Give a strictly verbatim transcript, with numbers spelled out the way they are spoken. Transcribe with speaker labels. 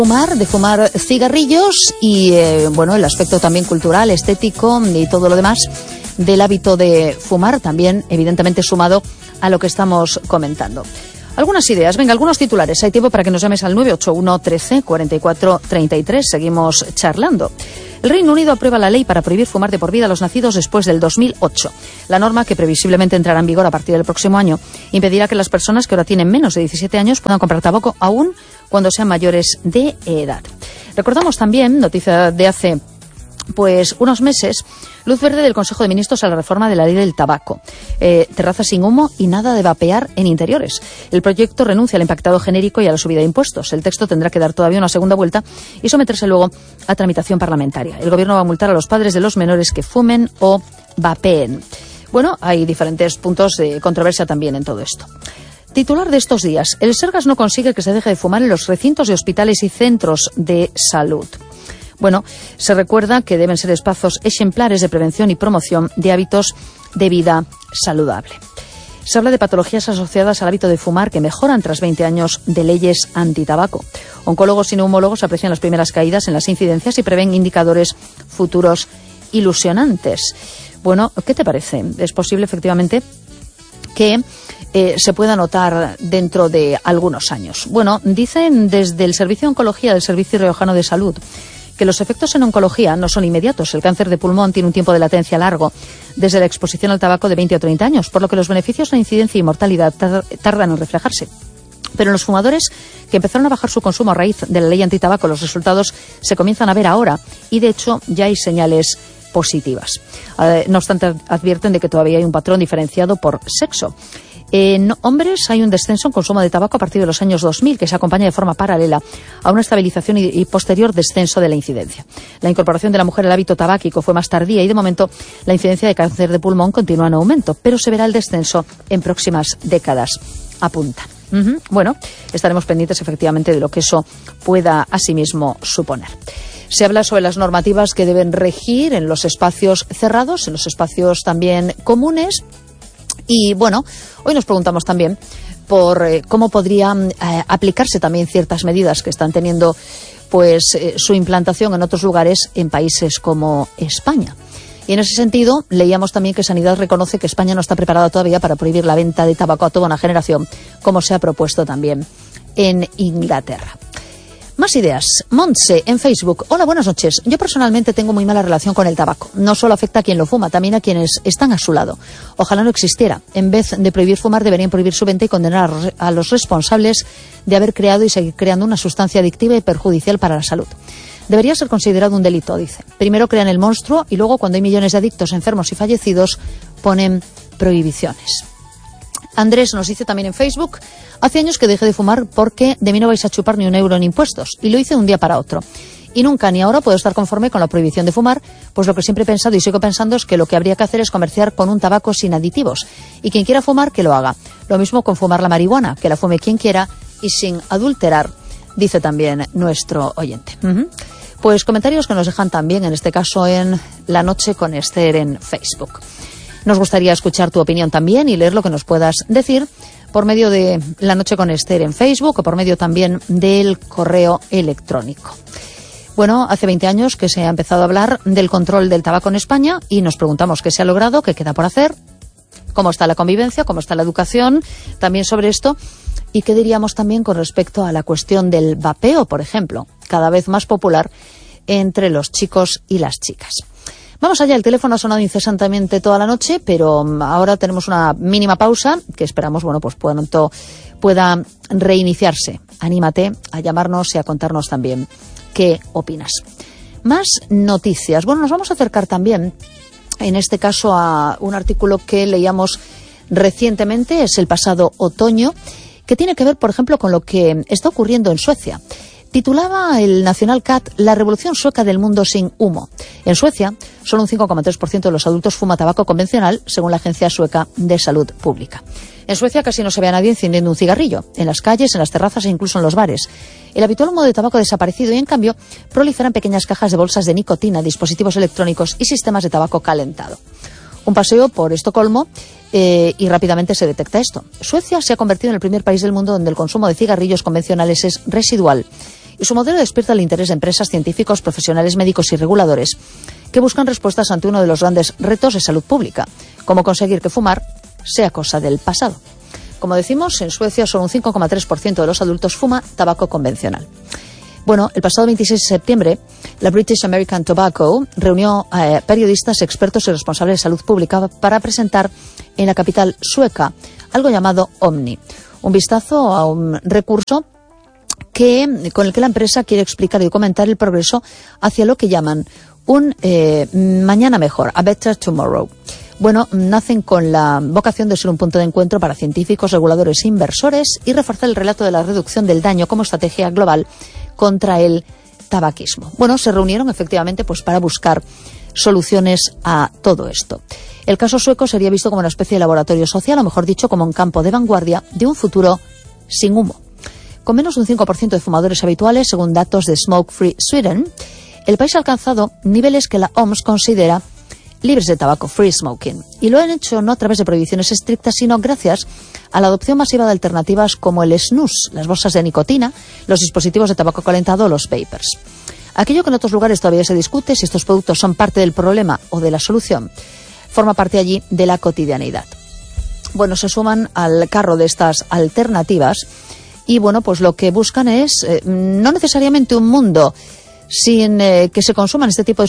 Speaker 1: Fumar, de fumar cigarrillos y, eh, bueno, el aspecto también cultural, estético y todo lo demás del hábito de fumar, también evidentemente sumado a lo que estamos comentando. Algunas ideas, venga, algunos titulares. Hay tiempo para que nos llames al nueve ocho uno trece cuarenta y cuatro treinta y tres. Seguimos charlando. El Reino Unido aprueba la ley para prohibir fumar de por vida a los nacidos después del dos mil ocho. La norma, que previsiblemente entrará en vigor a partir del próximo año, impedirá que las personas que ahora tienen menos de diecisiete años puedan comprar tabaco aún cuando sean mayores de edad. Recordamos también, noticia de hace pues unos meses, luz verde del Consejo de Ministros a la reforma de la ley del tabaco. Eh, terrazas sin humo y nada de vapear en interiores. El proyecto renuncia al impactado genérico y a la subida de impuestos. El texto tendrá que dar todavía una segunda vuelta y someterse luego a tramitación parlamentaria. El Gobierno va a multar a los padres de los menores que fumen o vapeen. Bueno, hay diferentes puntos de controversia también en todo esto. Titular de estos días: el Sergas no consigue que se deje de fumar en los recintos de hospitales y centros de salud. Bueno, se recuerda que deben ser espacios ejemplares de prevención y promoción de hábitos de vida saludable. Se habla de patologías asociadas al hábito de fumar que mejoran tras veinte años de leyes antitabaco. Oncólogos y neumólogos aprecian las primeras caídas en las incidencias y prevén indicadores futuros ilusionantes. Bueno, ¿qué te parece? ¿Es posible efectivamente que eh, se pueda notar dentro de algunos años? Bueno, dicen desde el Servicio de Oncología del Servicio Riojano de Salud que los efectos en oncología no son inmediatos. El cáncer de pulmón tiene un tiempo de latencia largo desde la exposición al tabaco de veinte o treinta años, por lo que los beneficios, la incidencia y mortalidad tardan en reflejarse. Pero en los fumadores que empezaron a bajar su consumo a raíz de la ley antitabaco, los resultados se comienzan a ver ahora y, de hecho, ya hay señales positivas. Eh, no obstante, advierten de que todavía hay un patrón diferenciado por sexo. En hombres hay un descenso en consumo de tabaco a partir de los años dos mil, que se acompaña de forma paralela a una estabilización y, y posterior descenso de la incidencia. La incorporación de la mujer al hábito tabáquico fue más tardía y, de momento, la incidencia de cáncer de pulmón continúa en aumento, pero se verá el descenso en próximas décadas, apuntan. Uh-huh. Bueno, estaremos pendientes efectivamente de lo que eso pueda asimismo suponer. Se habla sobre las normativas que deben regir en los espacios cerrados, en los espacios también comunes. Y bueno, hoy nos preguntamos también por eh, cómo podrían eh, aplicarse también ciertas medidas que están teniendo pues eh, su implantación en otros lugares en países como España. Y en ese sentido, leíamos también que Sanidad reconoce que España no está preparada todavía para prohibir la venta de tabaco a toda una generación, como se ha propuesto también en Inglaterra. Más ideas. Montse, en Facebook. Hola, buenas noches. Yo personalmente tengo muy mala relación con el tabaco. No solo afecta a quien lo fuma, también a quienes están a su lado. Ojalá no existiera. En vez de prohibir fumar, deberían prohibir su venta y condenar a los responsables de haber creado y seguir creando una sustancia adictiva y perjudicial para la salud. Debería ser considerado un delito, dice. Primero crean el monstruo y luego, cuando hay millones de adictos, enfermos y fallecidos, ponen prohibiciones. Andrés nos dice también en Facebook: hace años que dejé de fumar porque de mí no vais a chupar ni un euro en impuestos, y lo hice de un día para otro. Y nunca ni ahora puedo estar conforme con la prohibición de fumar, pues lo que siempre he pensado y sigo pensando es que lo que habría que hacer es comerciar con un tabaco sin aditivos, y quien quiera fumar, que lo haga. Lo mismo con fumar la marihuana, que la fume quien quiera y sin adulterar, dice también nuestro oyente. Uh-huh. Pues comentarios que nos dejan también, en este caso, en La Noche con Esther en Facebook. Nos gustaría escuchar tu opinión también y leer lo que nos puedas decir por medio de La Noche con Esther en Facebook o por medio también del correo electrónico. Bueno, hace veinte años que se ha empezado a hablar del control del tabaco en España y nos preguntamos qué se ha logrado, qué queda por hacer, cómo está la convivencia, cómo está la educación también sobre esto, y qué diríamos también con respecto a la cuestión del vapeo, por ejemplo, cada vez más popular entre los chicos y las chicas. Vamos allá, el teléfono ha sonado incesantemente toda la noche, pero ahora tenemos una mínima pausa que esperamos, bueno, pues pronto pueda reiniciarse. Anímate a llamarnos y a contarnos también qué opinas. Más noticias. Bueno, nos vamos a acercar también, en este caso, a un artículo que leíamos recientemente, es el pasado otoño, que tiene que ver, por ejemplo, con lo que está ocurriendo en Suecia. Titulaba el National Cat La revolución sueca del mundo sin humo. En Suecia, solo un cinco coma tres por ciento de los adultos fuma tabaco convencional, según la Agencia Sueca de Salud Pública. En Suecia casi no se ve a nadie encendiendo un cigarrillo, en las calles, en las terrazas e incluso en los bares. El habitual humo de tabaco ha desaparecido y, en cambio, proliferan pequeñas cajas de bolsas de nicotina, dispositivos electrónicos y sistemas de tabaco calentado. Un paseo por Estocolmo eh, y rápidamente se detecta esto. Suecia se ha convertido en el primer país del mundo donde el consumo de cigarrillos convencionales es residual Y su modelo despierta el interés de empresas, científicos, profesionales, médicos y reguladores que buscan respuestas ante uno de los grandes retos de salud pública, como conseguir que fumar sea cosa del pasado. Como decimos, en Suecia solo un cinco coma tres por ciento de los adultos fuma tabaco convencional. Bueno, el pasado veintiséis de septiembre, la British American Tobacco reunió a eh, periodistas, expertos y responsables de salud pública para presentar en la capital sueca algo llamado Omni, un vistazo a un recurso que, con el que la empresa quiere explicar y documentar el progreso hacia lo que llaman un eh, mañana mejor, a better tomorrow. Bueno, nacen con la vocación de ser un punto de encuentro para científicos, reguladores e inversores y reforzar el relato de la reducción del daño como estrategia global contra el tabaquismo. Bueno, se reunieron efectivamente pues para buscar soluciones a todo esto. El caso sueco sería visto como una especie de laboratorio social, o mejor dicho, como un campo de vanguardia de un futuro sin humo. Con menos de un cinco por ciento de fumadores habituales, según datos de Smoke Free Sweden, el país ha alcanzado niveles que la O M S considera libres de tabaco, free smoking. Y lo han hecho no a través de prohibiciones estrictas, sino gracias a la adopción masiva de alternativas como el snus, las bolsas de nicotina, los dispositivos de tabaco calentado o los vapers. Aquello que en otros lugares todavía se discute, si estos productos son parte del problema o de la solución, forma parte allí de la cotidianidad. Bueno, se suman al carro de estas alternativas y, bueno, pues lo que buscan es eh, no necesariamente un mundo sin eh, que se consuman este tipo de